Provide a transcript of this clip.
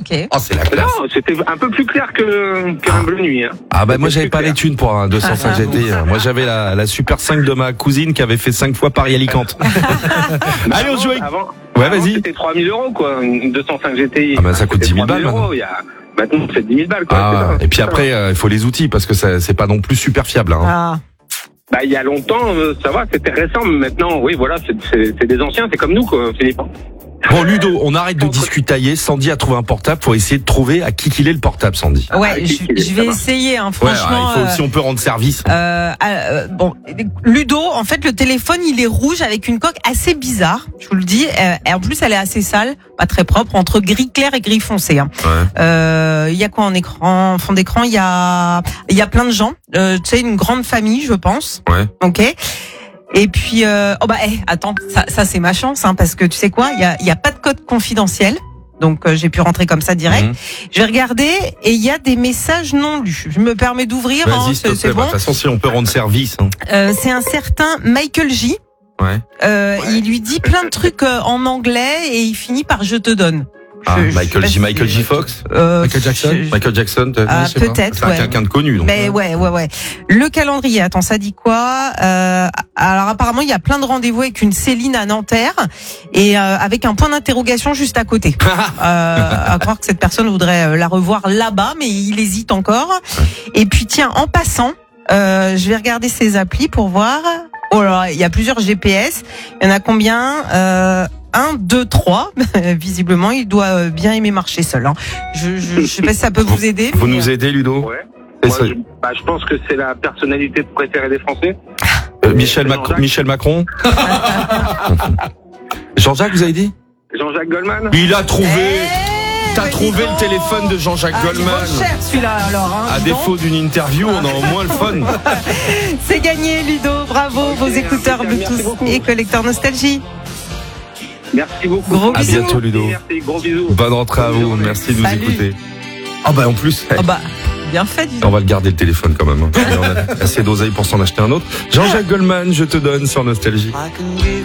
Ok. Oh, c'est la classe. Non, c'était un peu plus clair qu'un bleu nuit. Hein. Ah bah moi j'avais pas les thunes pour un 205 GTI. Moi j'avais la Super 5 de ma cousine qui avait fait 5 fois Paris-Alicante. Allez, on joue avec... Ouais, vas-y. C'était 3 000 € quoi, une 205 GTI. Ah bah ça coûte 10 000 balles maintenant. Maintenant c'est 10 000 balles quoi. Ah, et puis après il faut les outils parce que c'est pas non plus super fiable. Hein. Ah. Bah il y a longtemps, ça va, c'était récent, mais maintenant, oui voilà, c'est des anciens, c'est comme nous quoi, Philippe. Bon Ludo, on arrête de discutailler. Sandy a trouvé un portable. Faut essayer de trouver à qui il est le portable, Sandy. Ouais, je vais essayer. Hein, franchement. Ouais, il faut si on peut rendre service. Bon, Ludo, en fait, le téléphone, il est rouge avec une coque assez bizarre. Je vous le dis. Et en plus, elle est assez sale, pas très propre, entre gris clair et gris foncé. Hein. Ouais. Il y a quoi en fond d'écran? Il y a plein de gens. Tu sais, une grande famille, je pense. Ouais. Ok. Et puis, attends, ça c'est ma chance, hein, parce que tu sais quoi, il y a pas de code confidentiel, donc j'ai pu rentrer comme ça direct. Je vais regarder et il y a des messages non lus. Je me permets d'ouvrir. Vas-y, C'est bon. De toute façon, si on peut rendre service. Hein. C'est un certain Michael J. Ouais. Il lui dit plein de trucs en anglais et il finit par je te donne. Michael J. Fox, Michael Jackson, peut-être. C'est quelqu'un de connu. Donc, mais ouais. Le calendrier, attends, ça dit quoi? Alors apparemment, il y a plein de rendez-vous avec une Céline à Nanterre et avec un point d'interrogation juste à côté. À croire que cette personne voudrait la revoir là-bas, mais il hésite encore. Et puis tiens, en passant, je vais regarder ses applis pour voir. Oh là, il y a plusieurs GPS. Il y en a combien? 1, 2, 3. Visiblement, il doit bien aimer marcher seul. Hein. Je sais pas si ça peut vous aider. Vous nous aidez, Ludo? Ouais. Je pense que c'est la personnalité préférée des Français. Michel Macron. Jean-Jacques, vous avez dit? Jean-Jacques Goldman. Il a trouvé. T'as trouvé le téléphone de Jean-Jacques Goldman. Il est cher celui-là alors. Hein, à défaut d'une interview, on a au moins le fun. C'est gagné, Ludo. Bravo, vos écouteurs Bluetooth et collecteur Nostalgie. Merci beaucoup. Gros à bisous. bientôt, Ludo. Merci, gros bisous. Bonne rentrée à vous. Merci de nous écouter. Ah bah en plus. Bien fait. On va le garder le téléphone quand même. Hein. On a assez d'oseille pour s'en acheter un autre. Jean-Jacques Goldman, je te donne sur Nostalgie.